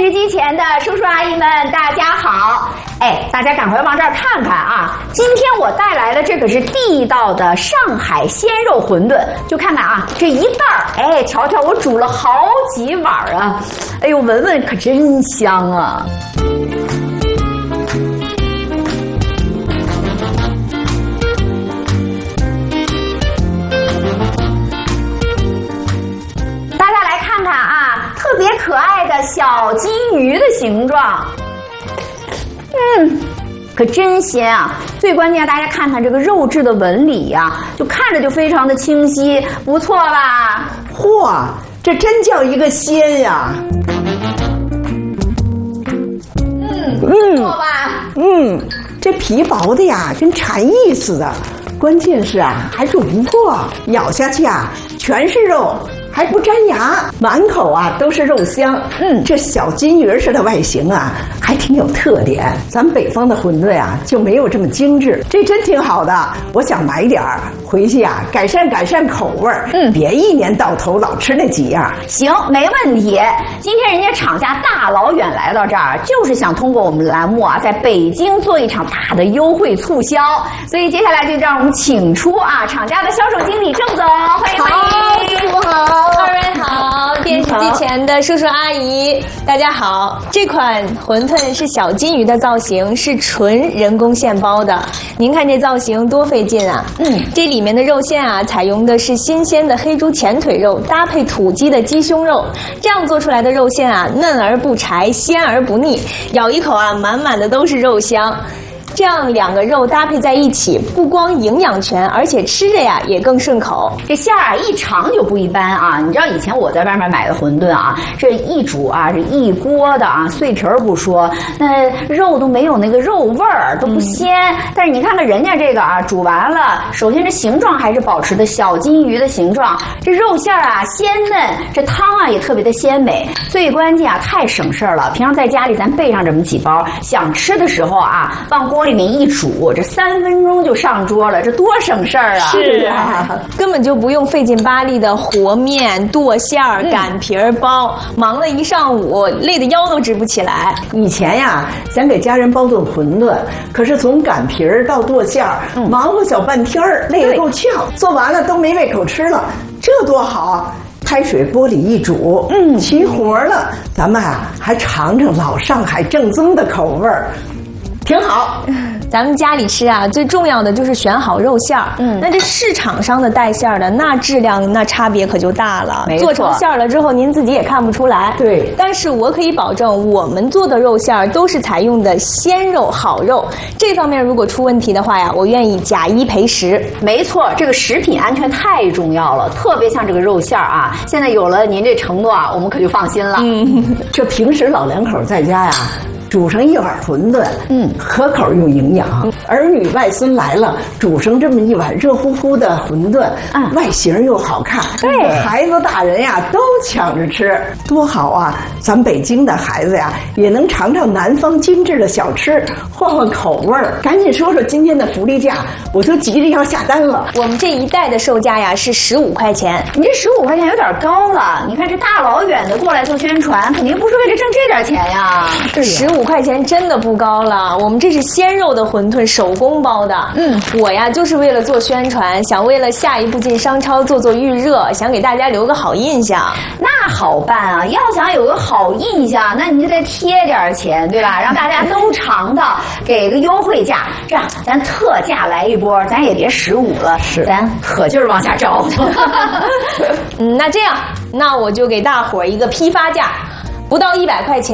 视机前的叔叔阿姨们，大家好！哎，大家赶快往这儿看看啊！今天我带来的这可是地道的上海鲜肉馄饨，就看看啊，这一袋儿，哎，瞧瞧，我煮了好几碗啊！哎呦，闻闻可真香啊！大家来看看啊，特别可爱的小金鱼的形状。可真鲜啊！最关键，大家看看这个肉质的纹理呀，就看着就非常的清晰，不错吧？ 嚯，这真叫一个鲜呀！ 不错吧？ 这皮薄的呀，跟蝉翼似的。关键是啊，还煮不破，咬下去啊，全是肉。还不粘牙，满口啊都是肉香。这小金鱼似的外形啊，还挺有特点。咱北方的馄饨啊就没有这么精致，这真挺好的。我想买点儿回去啊，改善口味儿。别一年到头老吃那几样。 行，没问题。今天人家厂家大老远来到这儿，就是想通过我们栏目啊，在北京做一场大的优惠促销。所以接下来就让我们请出啊厂家的销售经理郑总，欢迎欢迎。 师傅好。 二位好，电视机前的叔叔阿姨，大家好。这款馄饨是小金鱼的造型，是纯人工现包的。您看这造型多费劲啊！这里面的肉馅啊，采用的是新鲜的黑猪前腿肉，搭配土鸡的鸡胸肉，这样做出来的肉馅啊，嫩而不柴，鲜而不腻，咬一口啊，满满的都是肉香。这样两个肉搭配在一起，不光营养全，而且吃着呀也更顺口。 这馅儿啊一尝就不一般啊！你知道以前我在外面买的馄饨啊，这一煮啊，这一锅的啊，碎皮儿不说，那肉都没有那个肉味儿，都不鲜。但是你看看人家这个啊，煮完了，首先这形状还是保持的小金鱼的形状，这肉馅儿啊鲜嫩，这汤啊也特别的鲜美。最关键啊，太省事儿了。平常在家里咱备上这么几包，想吃的时候啊，往锅里面一煮，这3分钟就上桌了，这多省事儿啊！ 是啊，根本就不用费劲巴力的和面、剁馅儿、擀皮儿、包，忙了一上午，累得腰都直不起来。 以前呀，咱给家人包顿馄饨，可是从擀皮儿到剁馅儿，忙活小半天儿，累得够呛，做完了都没胃口吃了，这多好啊！开水锅里一煮，齐活了。咱们啊，还尝尝老上海正宗的口味儿。挺好， 咱们家里吃啊，最重要的就是选好肉馅儿。那这市场上的带馅儿的，那质量那差别可就大了。做成馅儿了之后，您自己也看不出来。 对， 但是我可以保证，我们做的肉馅儿都是采用的鲜肉、好肉。这方面如果出问题的话呀，我愿意假1赔10。 没错，这个食品安全太重要了，特别像这个肉馅儿啊。现在有了您这承诺啊，我们可就放心了。 这平时老两口在家呀，煮上一碗馄饨，可口又营养。儿女外孙来了，煮上这么一碗热乎乎的馄饨，外形又好看， 对， 孩子大人呀都抢着吃，多好啊！咱北京的孩子呀，也能尝尝南方精致的小吃，换换口味儿。赶紧说说今天的福利价，我都急着要下单了。 我们这一袋的售价呀是15块钱， 你这15块钱有点高了。你看这大老远的过来做宣传，肯定不是为了挣这点钱呀。 15块钱真的不高了，我们这是鲜肉的馄饨，手工包的。我呀就是为了做宣传，想为了下一步进商超做预热，想给大家留个好印象。 那好办啊，要想有个好印象，那你就得贴点钱，对吧？让大家都尝到，给个优惠价。这样咱特价来一波，咱也别15了，咱可劲儿往下招。 那这样，那我就给大伙儿一个批发价，不到100块钱。